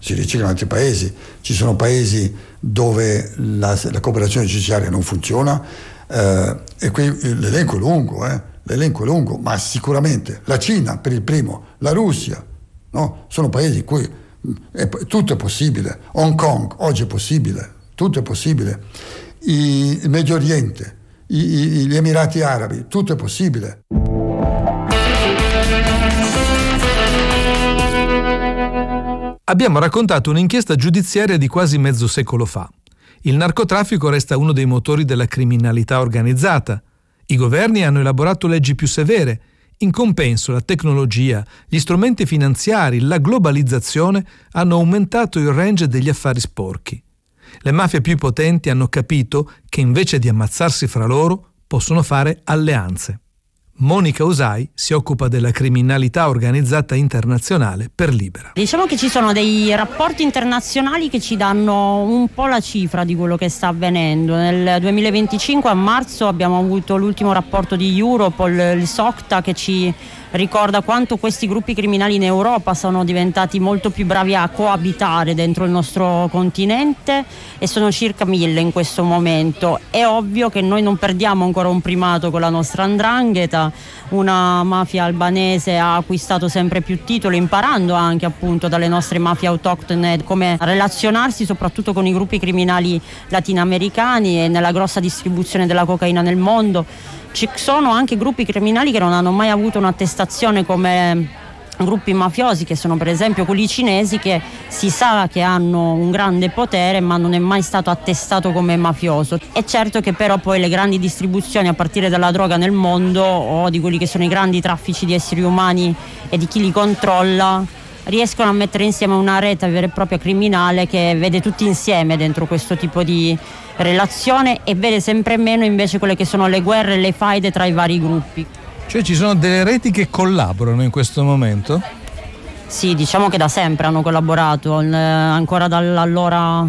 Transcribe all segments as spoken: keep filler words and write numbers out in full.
si ricicla in altri paesi. Ci sono paesi dove la, la cooperazione giudiziaria non funziona, eh, e qui l'elenco è lungo, eh, l'elenco è lungo, ma sicuramente la Cina per il primo, la Russia, no? Sono paesi in cui è, tutto è possibile. Hong Kong oggi è possibile, tutto è possibile. I, il Medio Oriente, i, i, gli Emirati Arabi, tutto è possibile. Abbiamo raccontato un'inchiesta giudiziaria di quasi mezzo secolo fa. Il narcotraffico resta uno dei motori della criminalità organizzata. I governi hanno elaborato leggi più severe. In compenso, la tecnologia, gli strumenti finanziari, la globalizzazione hanno aumentato il range degli affari sporchi. Le mafie più potenti hanno capito che invece di ammazzarsi fra loro possono fare alleanze. Monica Usai si occupa della criminalità organizzata internazionale per Libera. Diciamo che ci sono dei rapporti internazionali che ci danno un po' la cifra di quello che sta avvenendo. Nel duemilaventicinque a marzo abbiamo avuto l'ultimo rapporto di Europol, il SOCTA, che ci ricorda quanto questi gruppi criminali in Europa sono diventati molto più bravi a coabitare dentro il nostro continente, e sono circa mille in questo momento. È ovvio che noi non perdiamo ancora un primato con la nostra 'ndrangheta. Una mafia albanese ha acquistato sempre più titoli, imparando anche appunto dalle nostre mafie autoctone come relazionarsi soprattutto con i gruppi criminali latinoamericani e nella grossa distribuzione della cocaina nel mondo. Ci sono anche gruppi criminali che non hanno mai avuto un'attestazione come gruppi mafiosi, che sono per esempio quelli cinesi, che si sa che hanno un grande potere ma non è mai stato attestato come mafioso. È certo che però poi le grandi distribuzioni a partire dalla droga nel mondo, o di quelli che sono i grandi traffici di esseri umani e di chi li controlla, riescono a mettere insieme una rete vera e propria criminale che vede tutti insieme dentro questo tipo di relazione e vede sempre meno invece quelle che sono le guerre e le faide tra i vari gruppi. Cioè ci sono delle reti che collaborano in questo momento? Sì, diciamo che da sempre hanno collaborato, eh, ancora dall'allora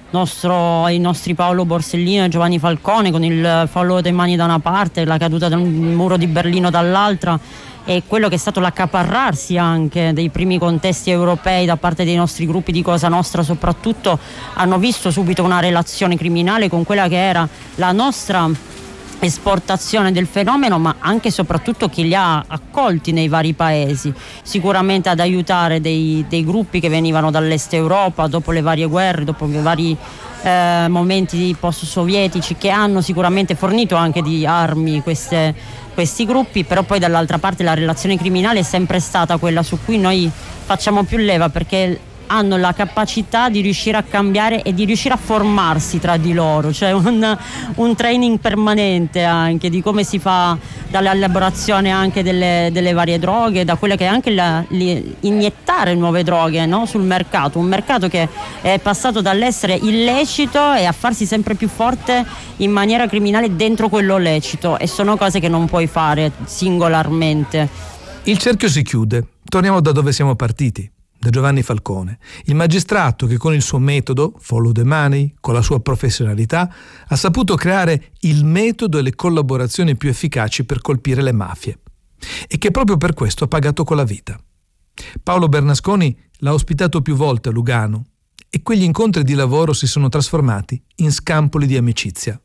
nostro, i nostri Paolo Borsellino e Giovanni Falcone, con il fallo dei Mani da una parte, la caduta del muro di Berlino dall'altra, e quello che è stato l'accaparrarsi anche dei primi contesti europei da parte dei nostri gruppi di Cosa Nostra soprattutto, hanno visto subito una relazione criminale con quella che era la nostra esportazione del fenomeno, ma anche e soprattutto chi li ha accolti nei vari paesi, sicuramente ad aiutare dei, dei gruppi che venivano dall'est Europa dopo le varie guerre, dopo i vari eh, momenti post-sovietici, che hanno sicuramente fornito anche di armi queste, questi gruppi. Però poi dall'altra parte la relazione criminale è sempre stata quella su cui noi facciamo più leva, perché hanno la capacità di riuscire a cambiare e di riuscire a formarsi tra di loro, cioè un, un training permanente anche di come si fa dall'elaborazione anche delle, delle varie droghe, da quelle che è anche la, li, iniettare nuove droghe, no? Sul mercato, un mercato che è passato dall'essere illecito e a farsi sempre più forte in maniera criminale dentro quello lecito, e sono cose che non puoi fare singolarmente. Il cerchio si chiude, torniamo da dove siamo partiti, da Giovanni Falcone, il magistrato che con il suo metodo, follow the money, con la sua professionalità, ha saputo creare il metodo e le collaborazioni più efficaci per colpire le mafie, e che proprio per questo ha pagato con la vita. Paolo Bernasconi l'ha ospitato più volte a Lugano, e quegli incontri di lavoro si sono trasformati in scampoli di amicizia.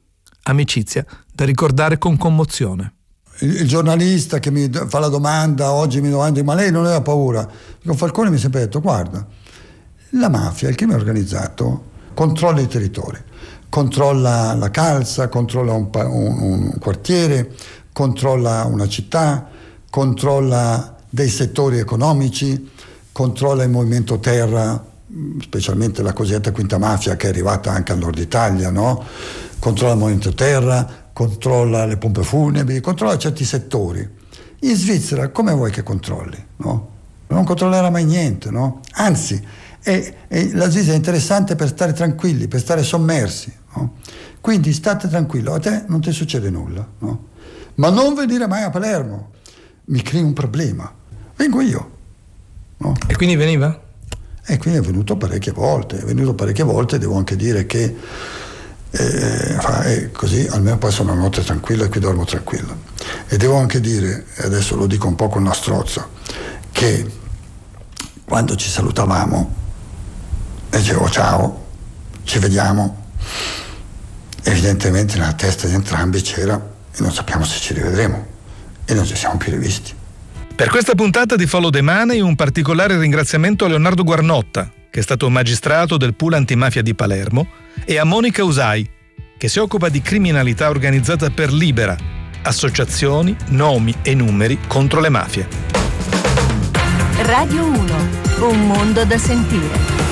Amicizia da ricordare con commozione. Il giornalista che mi fa la domanda, oggi mi domanda, ma lei non aveva paura? Con Falcone mi ha sempre detto: guarda, la mafia, il crimine organizzato, controlla i territori, controlla la calza, controlla un, un, un quartiere, controlla una città, controlla dei settori economici, controlla il movimento terra, specialmente la cosiddetta quinta mafia che è arrivata anche al nord Italia, no? Controlla il movimento terra, controlla le pompe funebri, controlla certi settori. In Svizzera come vuoi che controlli? No? Non controllerà mai niente, no? Anzi, è, è, la Svizzera è interessante per stare tranquilli, per stare sommersi, no? Quindi state tranquillo, a te non ti succede nulla, no? Ma non venire mai a Palermo, mi crei un problema, vengo io, no? E quindi veniva? E quindi è venuto parecchie volte, è venuto parecchie volte, devo anche dire che E, e così almeno poi sono una notte tranquilla e qui dormo tranquillo. E devo anche dire, e adesso lo dico un po' con una strozza, che quando ci salutavamo e dicevo ciao, ci vediamo. Evidentemente nella testa di entrambi c'era e non sappiamo se ci rivedremo, e non ci siamo più rivisti. Per questa puntata di Follow the Money un particolare ringraziamento a Leonardo Guarnotta, che è stato magistrato del pool antimafia di Palermo, e a Monica Usai, che si occupa di criminalità organizzata per Libera, associazioni, nomi e numeri contro le mafie. Radio uno, un mondo da sentire.